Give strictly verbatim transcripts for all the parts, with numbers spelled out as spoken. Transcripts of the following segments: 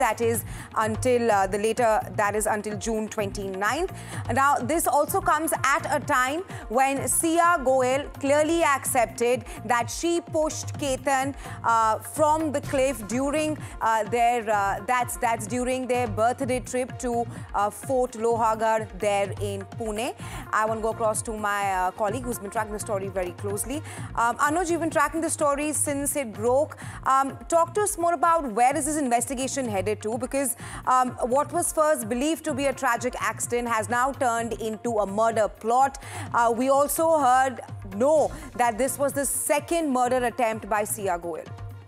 That is until uh, the later, that is until June twenty-ninth. Now, this also comes at a time when Sia Goel clearly accepted that she pushed Ketan uh, from the cliff during uh, their uh, that's that's during their birthday trip to uh, Fort Lohagarh there in Pune. I want to go across to my uh, colleague who's been tracking the story very closely. Um, Anuj, you've been tracking the story since it broke. Um, talk to us more about where is this investigation headed to, because um, what was first believed to be a tragic accident has now turned into a murder plot. Uh, we also heard, no, that this was the second murder attempt by Sia Goel.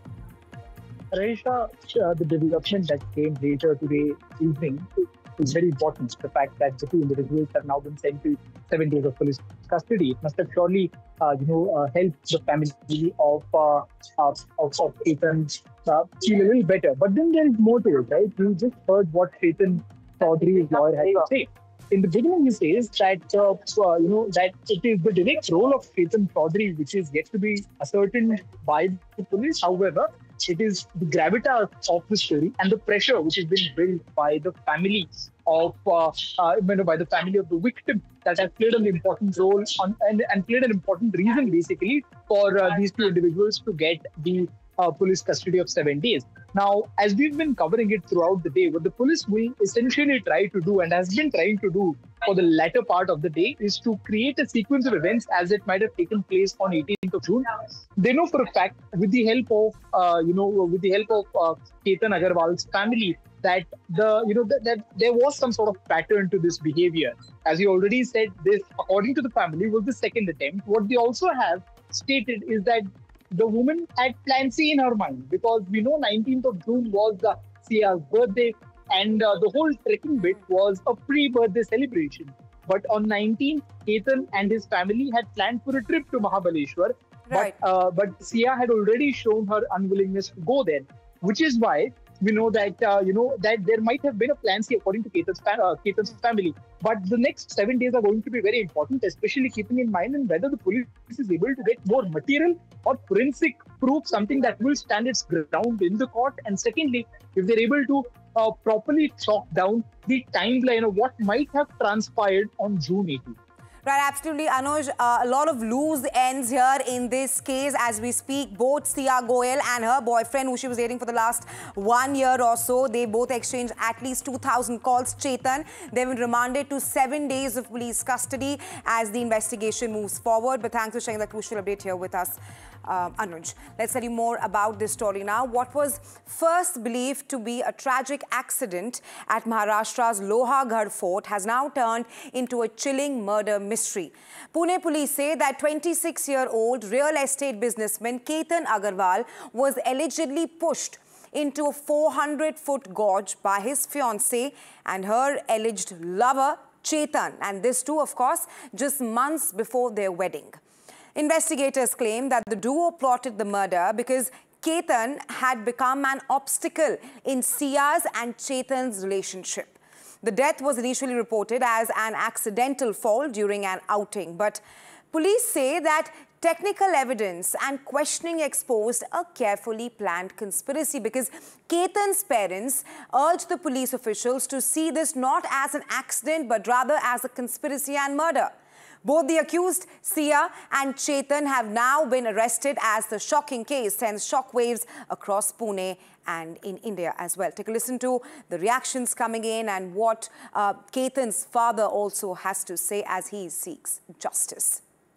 Raisha, uh, the development that came later today evening is very important. The fact that the two individuals have now been sent to seven days of police custody, it must have surely, uh, you know, uh, helped the family of uh, of of Ketan uh, feel a little better. But then there is more to it, right? We just heard what Ketan Chaudhary's lawyer had to say. In the beginning, he says that uh, uh, you know that it is the direct role of Ketan Chaudhary which is yet to be ascertained by the police. However, it is the gravitas of the story and the pressure which has been built by the family of, uh, uh, you know, by the family of the victim that has played an important role on, and, and played an important reason basically for uh, these two individuals to get the uh, police custody of seven days. Now, as we've been covering it throughout the day, what the police will essentially try to do and has been trying to do for the latter part of the day is to create a sequence of events as it might have taken place on eighteenth of June. They know for a fact, with the help of, uh, you know, with the help of uh, Ketan Agarwal's family, that the, you know, that, that there was some sort of pattern to this behavior. As you already said, this, according to the family, was the second attempt. What they also have stated is that the woman had plan C in her mind, because we know nineteenth of June was the Sia's birthday, and uh, the whole trekking bit was a pre-birthday celebration. But on nineteenth, Ketan and his family had planned for a trip to Mahabaleshwar, right. but uh, but Sia had already shown her unwillingness to go there, which is why we know that uh, you know that there might have been a plan C according to Ketan's, uh, Ketan's family. But the next seven days are going to be very important, especially keeping in mind and whether the police is able to get more material or forensic proof, something that will stand its ground in the court. And secondly, if they're able to uh, properly chalk down the timeline of what might have transpired on June eighteenth. Right, absolutely, Anuj. Uh, a lot of loose ends here in this case as we speak. Both Sia Goel and her boyfriend, who she was dating for the last one year or so, they both exchanged at least two thousand calls. Chetan, they've been remanded to seven days of police custody as the investigation moves forward. But thanks for sharing the crucial update here with us, uh, Anuj. Let's tell you more about this story now. What was first believed to be a tragic accident at Maharashtra's Lohagarh fort has now turned into a chilling murder mystery. Pune police say that twenty-six-year-old real estate businessman Ketan Agarwal was allegedly pushed into a four hundred foot gorge by his fiancée and her alleged lover, Chetan. And this too, of course, just months before their wedding. Investigators claim that the duo plotted the murder because Ketan had become an obstacle in Sia's and Chetan's relationship. The death was initially reported as an accidental fall during an outing, but police say that technical evidence and questioning exposed a carefully planned conspiracy, because Ketan's parents urged the police officials to see this not as an accident but rather as a conspiracy and murder. Both the accused, Sia and Chetan, have now been arrested as the shocking case sends shockwaves across Pune and in India as well. Take a listen to the reactions coming in and what uh, Ketan's father also has to say as he seeks justice.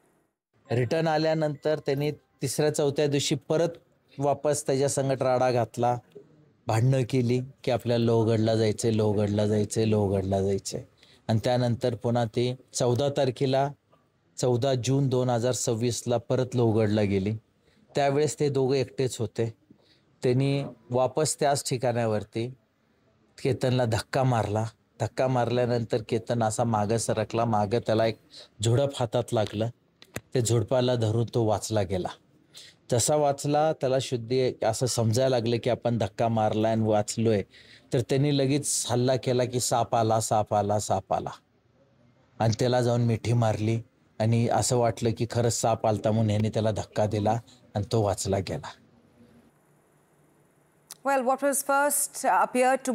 Return आल्यानंतर त्यांनी तिसऱ्या चौथ्या दिवशी परत वापस त्याच्या संगत राडा घातला, भांडणं केली की आपल्याला लोहगडला जायचंय, लोहगडला जायचंय, लोहगडला जायचंय. आणि त्यानंतर पुन्हा ते चौदा तारखेला चौदा जून दोन हजार सव्वीसला परत लोहगडला गेली. त्यावेळेस ते दोघे एकटेच होते. त्यांनी वापस त्याच ठिकाणावरती केतनला धक्का मारला. धक्का मारल्यानंतर केतन असा मागे सरकला. मागे त्याला एक झुडप हातात लागलं. ते झुडपाला धरून तो वाचला गेला. जसा वाचला त्याला शुद्धी असं समजायला लागलं की आपण धक्का मारला आणि वाचलोय. तर त्यांनी लगेच हल्ला केला की साप आला, साप आला, साप आला. आणि त्याला जाऊन मिठी मारली आणि असं वाटलं की खरंच साप आलता म्हणून ह्याने त्याला धक्का दिला आणि तो वाचला गेला. Well, what was first uh, appeared to